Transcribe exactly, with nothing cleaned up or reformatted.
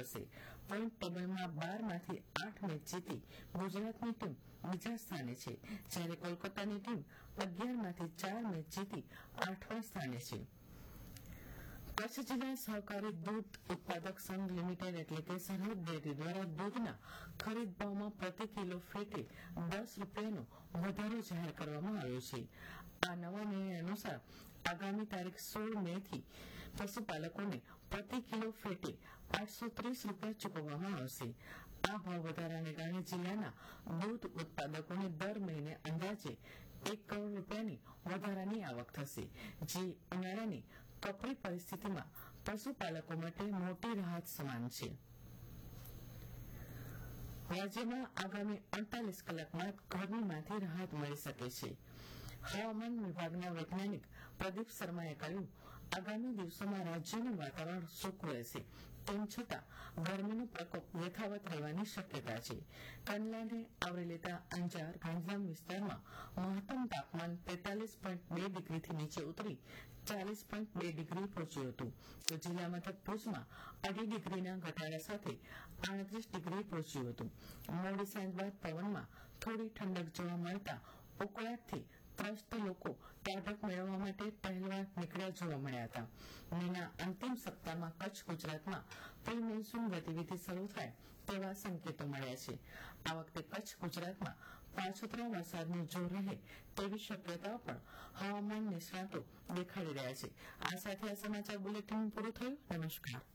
હશે. પોઈન્ટ ટેબલમાં બારમાંથી આઠ મેચ જીતી ગુજરાતની ટીમ બીજા સ્થાને છે, જ્યારે કોલકાતાની ટીમ અગિયારમાંથી ચાર મેચ જીતી આઠમા સ્થાને છે. કચ્છ જિલ્લા સહકારી દૂધ ઉત્પાદક સંઘ લિમિટેડ એટલે કે સરહદ ડેરી દ્વારા દૂધના ખરીદ ભાવમાં પ્રતિ કિલો ફેટે દસ રૂપિયાનો વધારો જાહેર કરવામાં આવ્યો છે. આ નવા નિર્ણય અનુસાર આગામી તારીખ સોળ મે થી પશુપાલકોને પ્રતિ કિલો ફેટે આઠસો ત્રીસ રૂપિયા ચૂકવવામાં આવશે. આ ભાવ વધારાને કારણે જિલ્લાના દૂધ ઉત્પાદકોને દર મહિને અંદાજે એક કરોડ રૂપિયાની વધારાની આવક થશે, જે ઉનાળાની કપરી પરિસ્થિતિમાં પશુપાલકો માટે મોટી રાહત સમાન છે. રાજ્યમાં આગામી અડતાલીસ કલાકમાં ગરમીમાંથી રાહત મળી શકે છે. હવામાન વિભાગના વૈજ્ઞાનિક પ્રદીપ શર્માએ કહ્યું, આગામી દિવસોમાં રાજ્યનું વાતાવરણ સૂકું રહેશે. તેમ છતાં ગરમીનો પ્રકોપ યથાવત રહેવાની શક્યતા છે. કંડલાને આવરી લેતા અંજાર ગાંધીધામ વિસ્તારમાં મહત્તમ તાપમાન તેતાલીસ પોઈન્ટ બે ડિગ્રીથી નીચે ઉતરી ચાલીસ પોઈન્ટ બે ડિગ્રી પહોંચ્યું હતું, તો જિલ્લા મથક ભુજમાં અઢી ડિગ્રીના ઘટાડા સાથે આડત્રીસ ડિગ્રી પહોંચ્યું હતું. મોડી સાંજ બાદ પવનમાં થોડી ઠંડક જોવા મળતા ઉકળાટથી ત્રસ્ત લોકો ઠંડક મેળવવા માટે પહેલવાર નીકળ્યા જોવા મળ્યા હતા. મેના અંતિમ સપ્તાહમાં કચ્છ ગુજરાતમાં પ્રી મોન્સૂન ગતિવિધિ શરૂ થાય તેવા સંકેતો મળ્યા છે. આ વખતે કચ્છ ગુજરાતમાં પાછોતરા વરસાદનું જોર રહે તેવી શક્યતાઓ પણ હવામાન નિષ્ણાતો દેખાડી રહ્યા છે. આ સાથે આ સમાચાર બુલેટિન પૂરું થયું. નમસ્કાર.